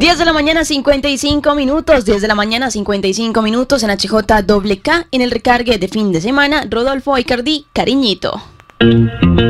10 de la mañana 55 minutos, 10 de la mañana 55 minutos en HJWK, en el recargue de fin de semana, Rodolfo Icardi, Cariñito.